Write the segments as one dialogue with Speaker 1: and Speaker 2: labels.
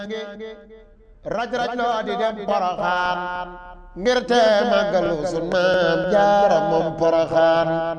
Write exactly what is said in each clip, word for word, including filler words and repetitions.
Speaker 1: raj raj loo di dem Poroxaan ngir te màggalu sun maam Jaara moom Poroxaan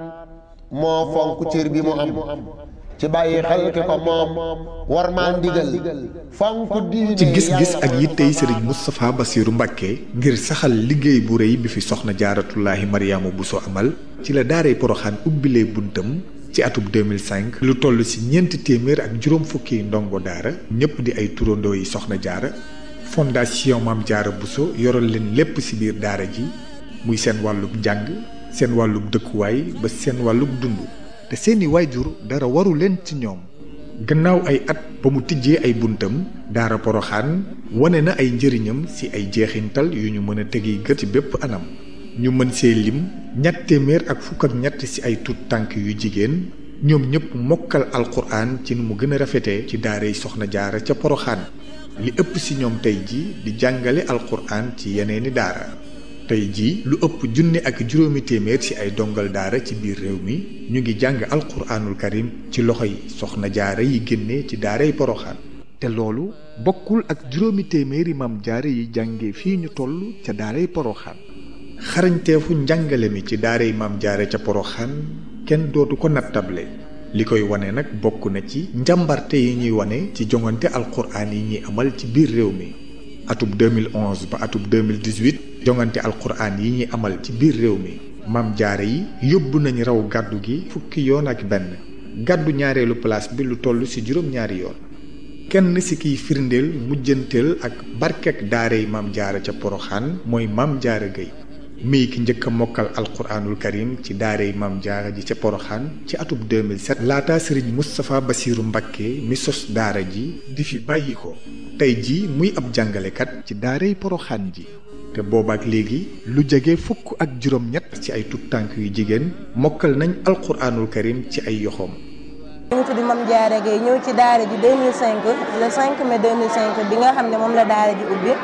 Speaker 1: moo fonk cër bi mu am ci bàyyi xel ki ko moom war maa ndigal fonk diine
Speaker 2: ci gis-gis ak yittey Serigne Moustapha Bassirou Mbacké ngir saxal liggéey bu rëy bi fi soxna Jaaratullaahi Mariama Bousso amal ci la daaray Poroxaan ubbilee buntam ci atub deux mille cinq lu toll ci ñeenti téeméer ak juróom fukki ndongo daara ñëpp di ay turandoo yi soxna jaara fondation Maam Jaara Bousso yoral leen lépp ci biir daara ji muy seen wàllub njàng seen wàllub dëkkuwaay ba seen wàllub dund te seeni waajur dara waru leen ci ñoom. gannaaw ay at ba mu tijjee ay buntam daara Poroxaan wane na ay njëriñam ci ay jeexintal yu ñu mën a tegi gët ci bépp anam ñu mën see lim ñett téeméer ak fukk ak ñett ci ay tut tànk yu jigéen ñoom ñëpp mokkal alquran ci nu mu gën a rafetee ci daaray soxna jaara ca Poroxaan li ëpp ci ñoom tey ji di jàngale alquran ci yeneeni daara tey ji lu ëpp junne ak juróomi téeméer ci ay dongal daara ci biir réew mi ñu ngi jàng alquranul karim ci loxoy soxna jaara yi génne ci daaray Poroxaan te loolu bokkul ak juróomi téeméeri maam jaara yi jànge fii ñu toll ca daaray Poroxaan xarañteefu njàngale mi ci daaray maam jaara ca Poroxaan kenn dootu ko nattable li koy wane nag bokk na ci njàmbarte yi ñuy wane ci jongante alquran yi ñuy amal ci biir réew mi atub deux mille onze ba atub deux mille dix-huit jongante alquran yi ñuy amal ci biir réew mi maam jaara yi yóbbu nañ raw gàddu gi fukki yoon ak benn gàddu ñaareelu place bi lu toll ci juróom-ñaari yoon kenn ci kiy firndeel mujjanteel ak barkek daaray maam jaara ca Poroxaan mooy maam jaara Gay mii ki njëkk a mokkal alquranul karim ci daaray maam jaara ji ca Poroxaan ci atub deux mille sept laata Serigne Moustapha Bassirou Mbacké mi sos daara ji di fi bàyyi ko tey ji muy ab jàngalekat ci daaray Poroxaan ji te boobaak léegi lu jege fukk ak juróom-ñett ci ay tut tànk yu jigéen mokkal nañ alquranul karim ci ay yoxoom.
Speaker 3: ñu ngi tudd Mame Diarra Gueye ñëw ci daara ji deux mille cinq le cinq mai deux mille cinq bi nga xam ne moom la daara ji ubbi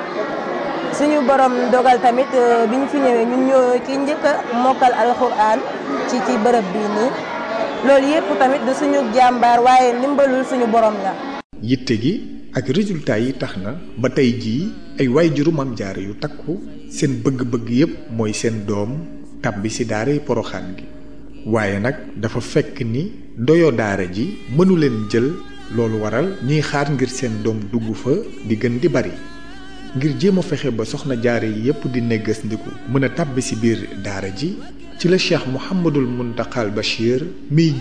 Speaker 3: suñu borom dogal tamit bi ñu fi ñëwee ñun ñoo ki njëkk a mokkal alquran ci ci bërëb bii nii loolu yépp tamit du suñu jàmbaar waaye ndimbalul suñu borom la.
Speaker 2: yitte gi ak résultat yi tax na ba tey jii ay waajuru Maam Jaara yu takku seen bëgg-bëgg yépp mooy seen doom tàbbi ci daaray Poroxaan gi waaye nag dafa fekk ni ndoyo daara ji mënu leen jël loolu waral ñuy xaar ngir seen doom dugg fa di gën di bari ngir jéem a fexe ba soxna jaara yi yépp di neggas ndiku mën a tàbbi ci biir daara ji ci la Cheikh Mouhamadul Muntaxal Bachir miy